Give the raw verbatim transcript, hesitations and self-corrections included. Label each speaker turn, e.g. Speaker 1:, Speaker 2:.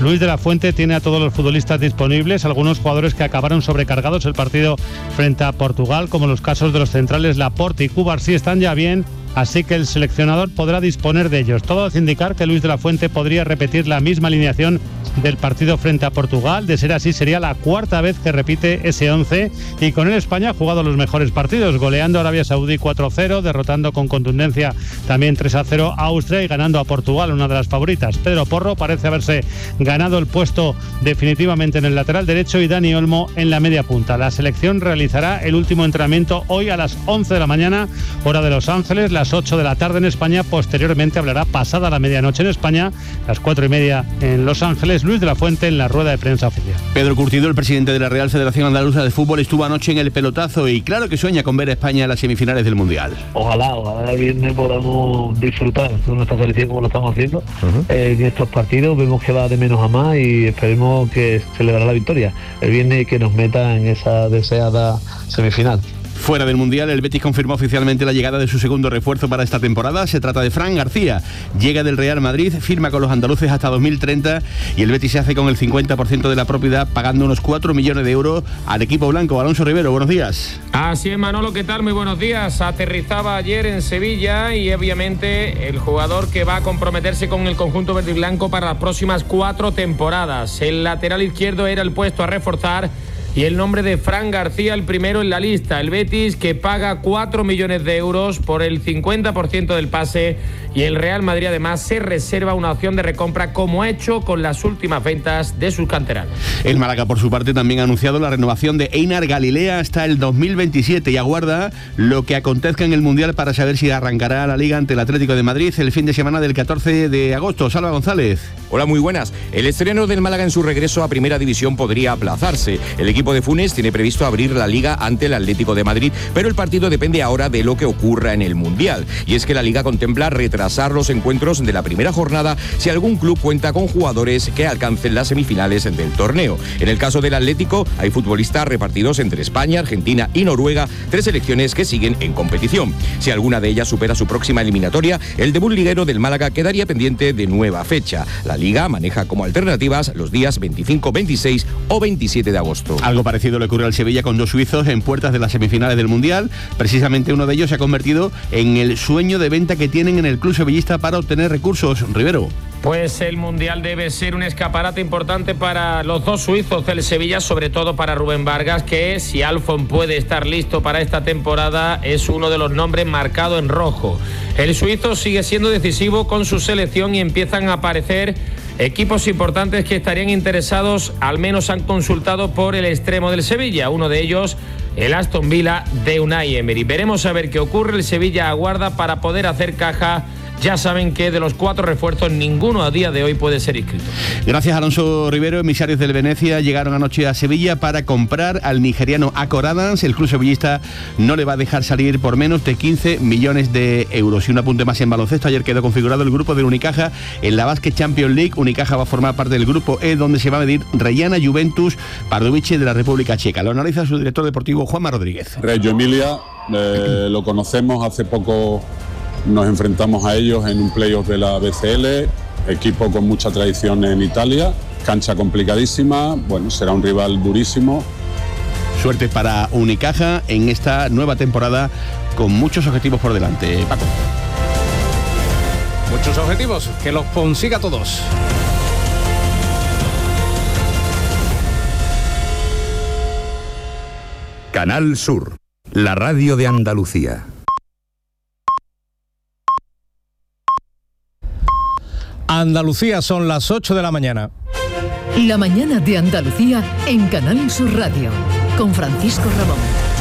Speaker 1: Luis de la Fuente tiene a todos los futbolistas disponibles, algunos jugadores que acabaron sobrecargados el partido frente a Portugal, como los casos de los centrales Laporte y Cubarsí, están ya bien, así que el seleccionador podrá disponer de ellos. Todo hace indicar que Luis de la Fuente podría repetir la misma alineación del partido frente a Portugal. De ser así, sería la cuarta vez que repite ese once, y con él España ha jugado los mejores partidos, goleando a Arabia Saudí cuatro cero, derrotando con contundencia también tres a cero a Austria y ganando a Portugal, una de las favoritas. Pedro Porro parece haberse ganado el puesto definitivamente en el lateral derecho y Dani Olmo en la media punta. La selección realizará el último entrenamiento hoy a las once de la mañana, hora de Los Ángeles, las ocho de la tarde en España. Posteriormente hablará pasada la medianoche en España, las cuatro y media en Los Ángeles, Luis de la Fuente en la rueda de prensa oficial.
Speaker 2: Pedro Curtido, el presidente de la Real Federación Andaluza de Fútbol, estuvo anoche en el pelotazo y claro que sueña con ver a España en las semifinales del Mundial.
Speaker 3: Ojalá, ojalá el viernes podamos disfrutar de nuestra selección como lo estamos haciendo. Uh-huh. eh, en estos partidos vemos que va de menos a más y esperemos que celebrará la victoria el viernes y que nos meta en esa deseada semifinal.
Speaker 2: Fuera del Mundial, el Betis confirmó oficialmente la llegada de su segundo refuerzo para esta temporada. Se trata de Fran García. Llega del Real Madrid, firma con los andaluces hasta dos mil treinta y el Betis se hace con el cincuenta por ciento de la propiedad, pagando unos cuatro millones de euros al equipo blanco. Alonso Rivero, buenos días.
Speaker 4: Así es, Manolo, ¿qué tal? Muy buenos días. Aterrizaba ayer en Sevilla y obviamente el jugador que va a comprometerse con el conjunto verde y blanco para las próximas cuatro temporadas. El lateral izquierdo era el puesto a reforzar y el nombre de Fran García el primero en la lista. El Betis, que paga cuatro millones de euros por el cincuenta por ciento del pase, y el Real Madrid además se reserva una opción de recompra, como ha hecho con las últimas ventas de sus canteranos.
Speaker 2: El Málaga, por su parte, también ha anunciado la renovación de Einar Galilea hasta el dos mil veintisiete y aguarda lo que acontezca en el Mundial para saber si arrancará la Liga ante el Atlético de Madrid el fin de semana del catorce de agosto. Salva González.
Speaker 5: Hola, muy buenas. El estreno del Málaga en su regreso a Primera División podría aplazarse. El equipo de Funes tiene previsto abrir la Liga ante el Atlético de Madrid, pero el partido depende ahora de lo que ocurra en el Mundial. Y es que la Liga contempla retrasar los encuentros de la primera jornada si algún club cuenta con jugadores que alcancen las semifinales del torneo. En el caso del Atlético, hay futbolistas repartidos entre España, Argentina y Noruega, tres selecciones que siguen en competición. Si alguna de ellas supera su próxima eliminatoria, el debut liguero del Málaga quedaría pendiente de nueva fecha. La Liga maneja como alternativas los días veinticinco, veintiséis o veintisiete de agosto.
Speaker 2: Algo parecido le ocurrió al Sevilla con dos suizos en puertas de las semifinales del Mundial. Precisamente uno de ellos se ha convertido en el sueño de venta que tienen en el club sevillista para obtener recursos. Rivero.
Speaker 4: Pues el Mundial debe ser un escaparate importante para los dos suizos del Sevilla, sobre todo para Rubén Vargas, que si Alfon puede estar listo para esta temporada es uno de los nombres marcado en rojo. El suizo sigue siendo decisivo con su selección y empiezan a aparecer equipos importantes que estarían interesados, al menos han consultado por el extremo del Sevilla, uno de ellos el Aston Villa de Unai Emery. Veremos a ver qué ocurre. El Sevilla aguarda para poder hacer caja. Ya saben que de los cuatro refuerzos ninguno a día de hoy puede ser inscrito.
Speaker 2: Gracias, Alonso Rivero. Emisarios del Venecia llegaron anoche a Sevilla para comprar al nigeriano Akor Adams. El club sevillista no le va a dejar salir por menos de quince millones de euros. Y un apunte más en baloncesto. Ayer quedó configurado el grupo de Unicaja en la Basket Champions League. Unicaja va a formar parte del grupo E, donde se va a medir Reggiana Juventus Pardubice de la República Checa. Lo analiza su director deportivo, Juanma Rodríguez.
Speaker 6: Reggio Emilia, eh, lo conocemos, hace poco nos enfrentamos a ellos en un playoff de la B C L, equipo con mucha tradición en Italia, cancha complicadísima, bueno, será un rival durísimo.
Speaker 2: Suerte para Unicaja en esta nueva temporada con muchos objetivos por delante. Paco.
Speaker 7: Muchos objetivos, que los consiga todos.
Speaker 8: Canal Sur, la radio de Andalucía.
Speaker 7: Andalucía, son las ocho de la mañana.
Speaker 9: La mañana de Andalucía en Canal Sur Radio, con Francisco Ramón.